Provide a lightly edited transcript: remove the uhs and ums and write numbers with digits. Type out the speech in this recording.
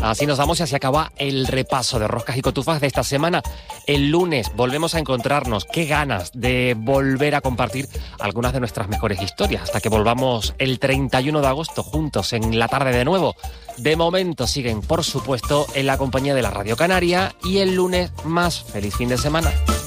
Así nos vamos y así acaba el repaso de Roscas y Cotufas de esta semana. El lunes volvemos a encontrarnos. Qué ganas de volver a compartir algunas de nuestras mejores historias. Hasta que volvamos el 31 de agosto juntos en la tarde de nuevo. De momento siguen, por supuesto, en la compañía de la Radio Canaria y el lunes más. Feliz fin de semana.